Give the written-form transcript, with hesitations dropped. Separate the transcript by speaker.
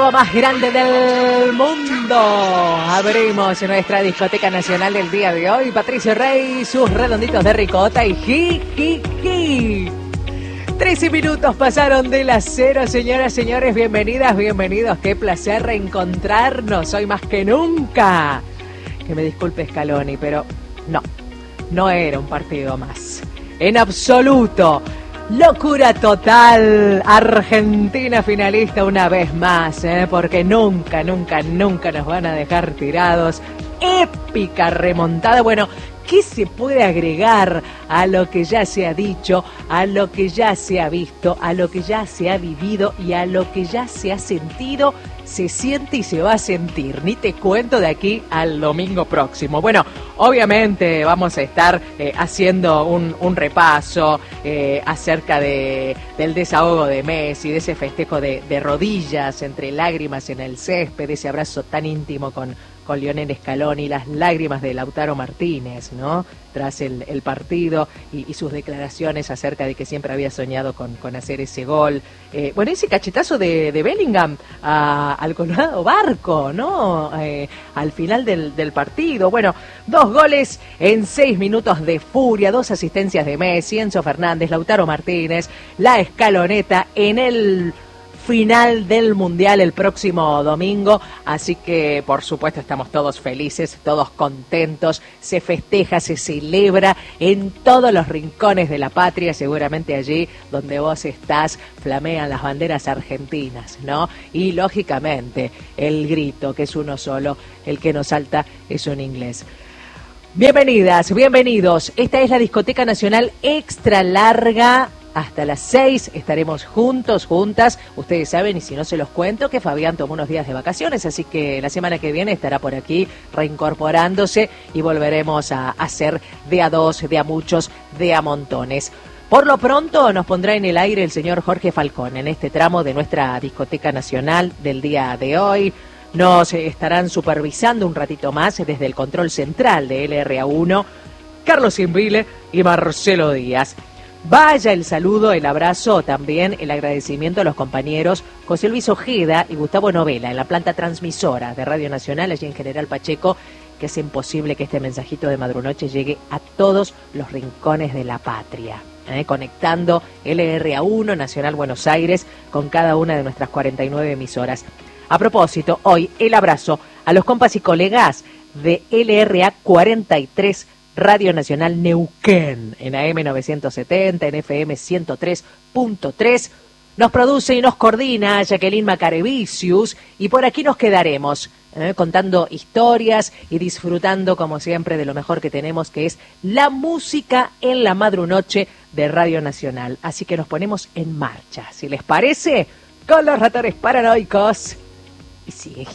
Speaker 1: partido más grande del mundo. Abrimos nuestra discoteca nacional del día de hoy. Patricio Rey, sus redonditos de ricota y ji. 13 minutos pasaron de las 0, señoras, señores, bienvenidas, bienvenidos. Qué placer reencontrarnos hoy más que nunca. Que me disculpe Scaloni, pero no era un partido más. En absoluto. Locura total. Argentina finalista una vez más, porque nunca nos van a dejar tirados. Épica remontada. Bueno, ¿qué se puede agregar a lo que ya se ha dicho, a lo que ya se ha visto, a lo que ya se ha vivido y a lo que ya se ha sentido? Se siente y se va a sentir. Ni te cuento de aquí al domingo próximo. Bueno, obviamente vamos a estar haciendo un repaso acerca del desahogo de Messi, de ese festejo de rodillas entre lágrimas en el césped, de ese abrazo tan íntimo con Lionel Scaloni, las lágrimas de Lautaro Martínez, ¿no? Tras el partido y sus declaraciones acerca de que siempre había soñado con hacer ese gol. Bueno, ese cachetazo de Bellingham al Colorado Barco, ¿no? Al final del partido. Bueno, 2 goles en 6 minutos de furia, 2 asistencias de Messi, Enzo Fernández, Lautaro Martínez, la escaloneta en el final del Mundial el próximo domingo, así que por supuesto estamos todos felices, todos contentos, se festeja, se celebra en todos los rincones de la patria, seguramente allí donde vos estás flamean las banderas argentinas, ¿no? Y lógicamente el grito, que es uno solo, el que nos salta es un inglés. Bienvenidas, bienvenidos, esta es la discoteca nacional extra larga. Hasta las 6 estaremos juntas. Ustedes saben, y si no se los cuento, que Fabián tomó unos días de vacaciones, así que la semana que viene estará por aquí reincorporándose y volveremos a hacer de a 2, de a muchos, de a montones. Por lo pronto nos pondrá en el aire el señor Jorge Falcón en este tramo de nuestra discoteca nacional del día de hoy. Nos estarán supervisando un ratito más desde el control central de LRA1, Carlos Invile y Marcelo Díaz. Vaya el saludo, el abrazo, también el agradecimiento a los compañeros José Luis Ojeda y Gustavo Novela en la planta transmisora de Radio Nacional, allí en General Pacheco, que hacen posible que este mensajito de Madrunoche llegue a todos los rincones de la patria, conectando LRA1, Nacional Buenos Aires, con cada una de nuestras 49 emisoras. A propósito, hoy el abrazo a los compas y colegas de LRA 43 Radio Nacional Neuquén, en AM 970, en FM 103.3. Nos produce y nos coordina Jacqueline Macarevicius y por aquí nos quedaremos contando historias y disfrutando como siempre de lo mejor que tenemos, que es la música en la madrunoche de Radio Nacional. Así que nos ponemos en marcha, si les parece, con los ratones paranoicos y sigue